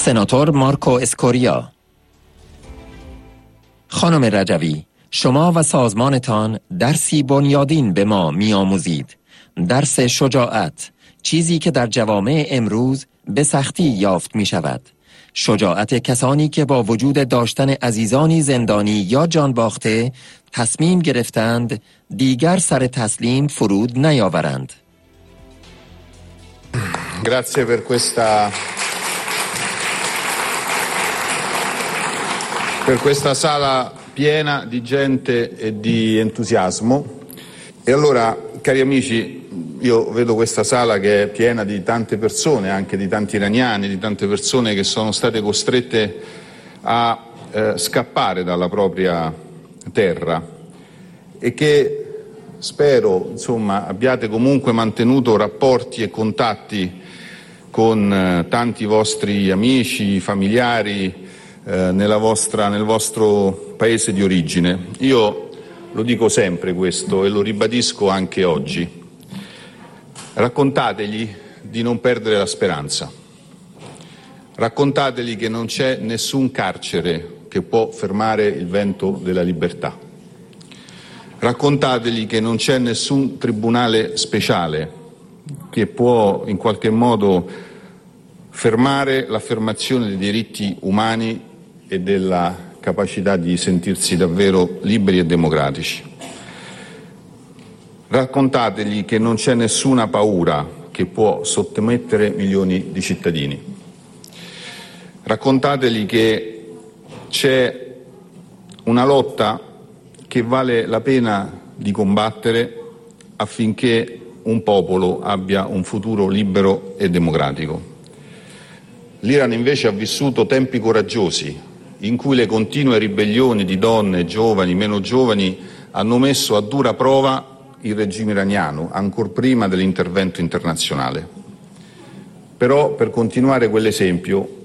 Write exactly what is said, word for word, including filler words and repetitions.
سناتور مارکو اسکوریا: خانم رجوی، شما و سازمانتان درسی بنیادین به ما می‌آموزید. درس شجاعت، چیزی که در جوامع امروز به سختی یافت می شود. شجاعت کسانی که با وجود داشتن عزیزانی زندانی یا جان باخته تصمیم گرفتند دیگر سر تسلیم فرود نیاورند. Grazie per questa per questa sala piena di gente e di entusiasmo. E allora, cari amici, io vedo questa sala che è piena di tante persone, anche di tanti iraniani, di tante persone che sono state costrette a eh, scappare dalla propria terra e che spero, insomma, abbiate comunque mantenuto rapporti e contatti con eh, tanti vostri amici, familiari eh, nella vostra, nel vostro paese di origine. Io lo dico sempre questo e lo ribadisco anche oggi. Raccontategli di non perdere la speranza. Raccontategli che non c'è nessun carcere che può fermare il vento della libertà. Raccontategli che non c'è nessun tribunale speciale che può in qualche modo fermare l'affermazione dei diritti umani e della capacità di sentirsi davvero liberi e democratici. Raccontategli che non c'è nessuna paura che può sottomettere milioni di cittadini. Raccontategli che c'è una lotta che vale la pena di combattere affinché un popolo abbia un futuro libero e democratico. L'Iran invece ha vissuto tempi coraggiosi in cui le continue ribellioni di donne, giovani, meno giovani hanno messo a dura prova il regime iraniano, ancor prima dell'intervento internazionale. Però per continuare quell'esempio